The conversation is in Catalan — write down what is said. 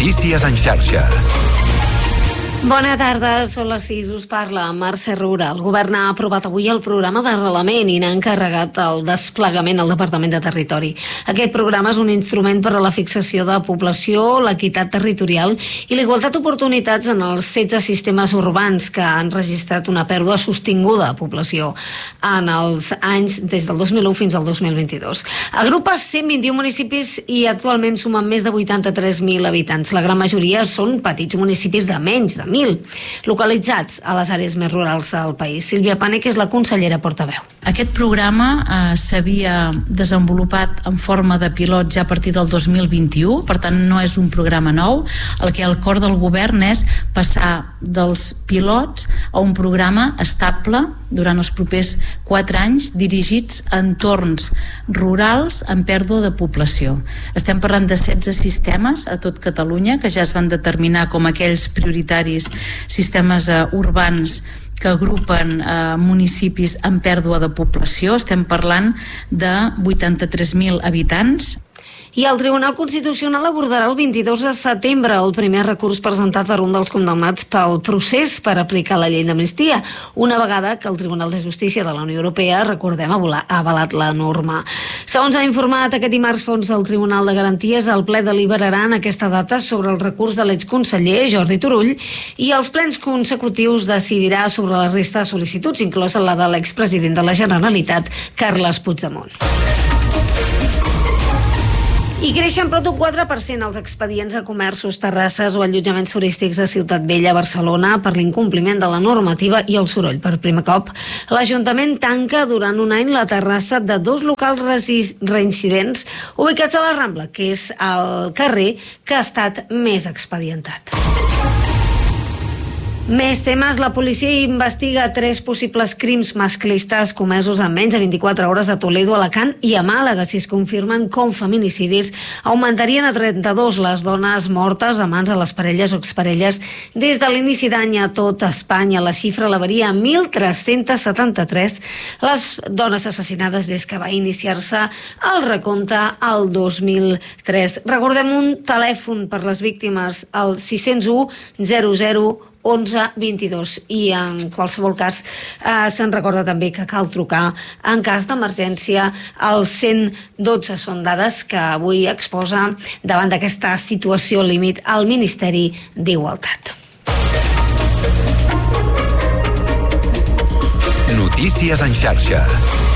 Notícies en xarxa. Bona tarda, són les 6, us parla Mercè Roura. El govern ha aprovat avui el programa d'arrelament i n'ha encarregat el desplegament al Departament de Territori. Aquest programa és un instrument per a la fixació de població, l'equitat territorial i l'igualtat d'oportunitats en els 16 sistemes urbans que han registrat una pèrdua sostinguda de població en els anys des del 2001 fins al 2022. Agrupa 121 municipis i actualment sumen més de 83.000 habitants. La gran majoria són petits municipis de menys de 1.000, localitzats a les àrees més rurals del país. Sílvia Pànec és la consellera portaveu. Aquest programa s'havia desenvolupat en forma de pilot ja a partir del 2021, per tant no és un programa nou. El que al cor del govern és passar dels pilots a un programa estable durant els propers 4 anys dirigits a entorns rurals en pèrdua de població. Estem parlant de 16 sistemes a tot Catalunya que ja es van determinar com aquells prioritaris sistemes urbans que agrupen municipis amb pèrdua de població. Estem parlant de 83.000 habitants. I el Tribunal Constitucional abordarà el 22 de setembre el primer recurs presentat per un dels condemnats pel procés per aplicar la llei d'amnistia, una vegada que el Tribunal de Justícia de la Unió Europea, recordem, ha avalat la norma. Segons ha informat aquest dimarts fons del Tribunal de Garanties, el ple deliberarà en aquesta data sobre el recurs de l'exconseller Jordi Turull i els plens consecutius decidirà sobre la resta de sol·licituds, inclosa la de l'expresident de la Generalitat, Carles Puigdemont. I creixen prop d'un 4% els expedients a comerços, terrasses o allotjaments turístics de Ciutat Vella, Barcelona, per l'incompliment de la normativa i el soroll. Per primer cop, l'Ajuntament tanca durant un any la terrassa de 2 locals reincidents ubicats a la Rambla, que és el carrer que ha estat més expedientat. Més temes. La policia investiga 3 possibles crims masclistes comesos en menys de 24 hores a Toledo, Alacant i a Màlaga. Si es confirmen com feminicidis, augmentarien a 32 les dones mortes a mans de les parelles o exparelles des de l'inici d'any a tot Espanya. La xifra elevaria a 1.373 les dones assassinades des que va iniciar-se el recompte al 2003. Recordem un telèfon per les víctimes, el 601 00 11 22, i en qualsevol cas se'n recorda també que cal trucar en cas d'emergència al 112. Són dades que avui exposa davant d'aquesta situació límit al Ministeri d'Igualtat. Notícies en xarxa.